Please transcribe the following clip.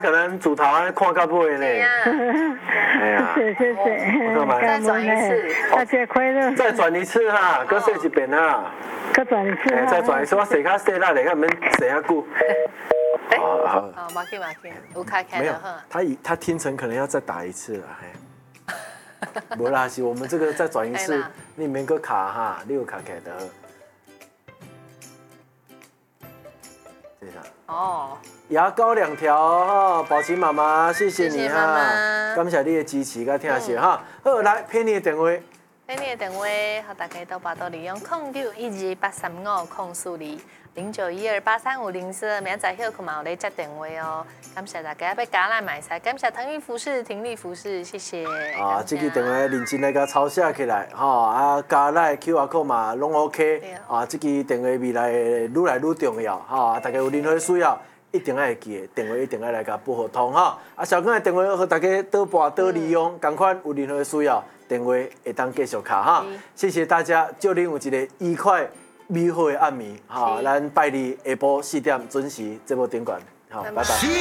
可能主头看到尾呢。哎呀， 谢谢， 再转一次， 大家快乐。 再转一次哈，搁说一遍哈。 再转一次。 再转一次，我洗较细啦，你看免洗遐久。 好，马克，有开没有的哈。 他听成可能要再打一次了，没啦，是我们这个再转一次，你免搁卡哈，你有卡起来的。这样。 哦。 牙膏2条哈，宝琴妈妈，谢谢你哈，感谢你的支持跟听谢哈。好，来骗你的电话。 骗你的电话，和大家都把到利用0912835002，明仔休困嘛有咧接电话哦。感谢大家要加来买菜，感谢腾玉服饰、婷丽服饰，谢谢。 啊，这个电话认真来甲抄写起来，吼啊，加来 QR code 嘛拢 OK， 啊，这个电话未来愈来愈重要，吼啊，大家有任何需要。一定要记的，电话一定要来甲拨互通哈。啊，小刚的电话和大家多拨多利用，赶快有任何需要，电话会当继续卡哈。谢谢大家，祝您有一个愉快美好的暗暝哈。咱拜二下晡4点准时节目顶管，好，拜拜。